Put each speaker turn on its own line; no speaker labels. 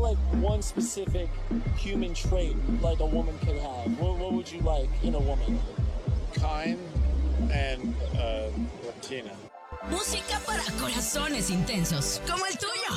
like one specific human trait like a woman could have, what would you like in a woman?
Kind and Latina.
Música para corazones intensos, como el tuyo.